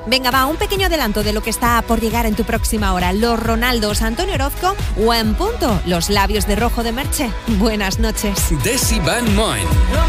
Venga, va, un pequeño adelanto de lo que está por llegar en tu próxima hora. Los Ronaldos, Antonio Orozco o en punto, los labios de rojo de Merche. Buenas noches. Desi Van Moen.